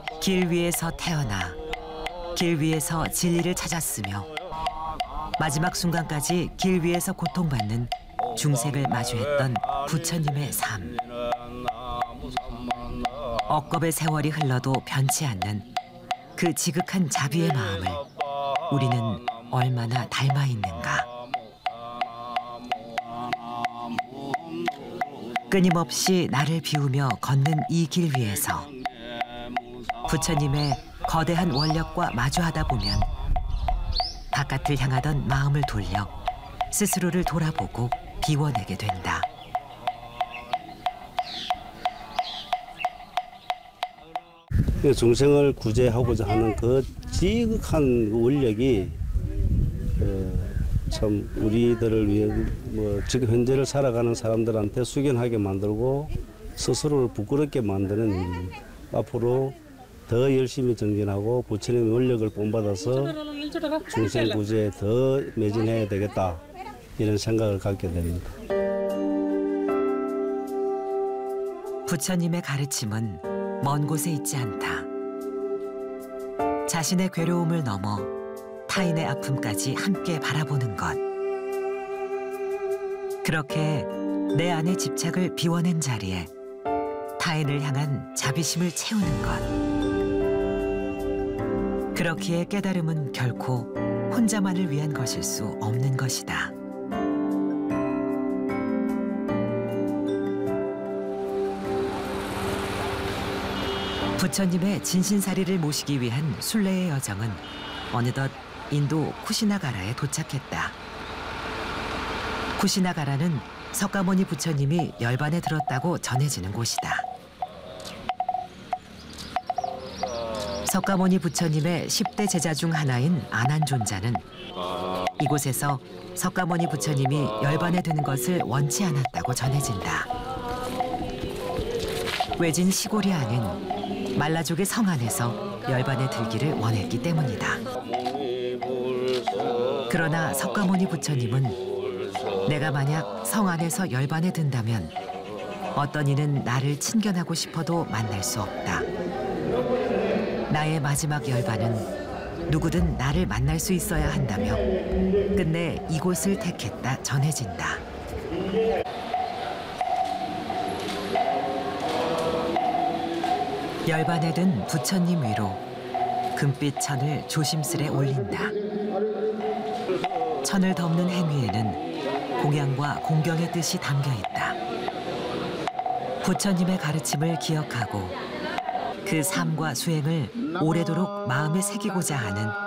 길 위에서 태어나 길 위에서 진리를 찾았으며 마지막 순간까지 길 위에서 고통받는 중생을 마주했던 부처님의 삶. 억겁의 세월이 흘러도 변치 않는 그 지극한 자비의 마음을 우리는 얼마나 닮아 있는가. 끊임없이 나를 비우며 걷는 이 길 위에서 부처님의 거대한 원력과 마주하다 보면 바깥을 향하던 마음을 돌려 스스로를 돌아보고 비워내게 된다. 중생을 구제하고자 하는 그 지극한 원력이 참 우리들을 위해 지금 현재를 살아가는 사람들한테 숙연하게 만들고 스스로를 부끄럽게 만드는, 앞으로 더 열심히 정진하고 부처님의 원력을 본받아서 중생 구제에 더 매진해야 되겠다, 이런 생각을 갖게 됩니다. 부처님의 가르침은 먼 곳에 있지 않다. 자신의 괴로움을 넘어 타인의 아픔까지 함께 바라보는 것. 그렇게 내 안의 집착을 비워낸 자리에 타인을 향한 자비심을 채우는 것. 그렇기에 깨달음은 결코 혼자만을 위한 것일 수 없는 것이다. 부처님의 진신사리를 모시기 위한 순례의 여정은 어느덧 인도 쿠시나가라에 도착했다. 쿠시나가라는 석가모니 부처님이 열반에 들었다고 전해지는 곳이다. 석가모니 부처님의 10대 제자 중 하나인 아난존자는 이곳에서 석가모니 부처님이 열반에 드는 것을 원치 않았다고 전해진다. 외진 시골이 아닌 말라족의 성 안에서 열반에 들기를 원했기 때문이다. 그러나 석가모니 부처님은 내가 만약 성 안에서 열반에 든다면 어떤 이는 나를 친견하고 싶어도 만날 수 없다. 나의 마지막 열반은 누구든 나를 만날 수 있어야 한다며 끝내 이곳을 택했다 전해진다. 열반에 든 부처님 위로 금빛 천을 조심스레 올린다. 천을 덮는 행위에는 공양과 공경의 뜻이 담겨 있다. 부처님의 가르침을 기억하고 그 삶과 수행을 오래도록 마음에 새기고자 하는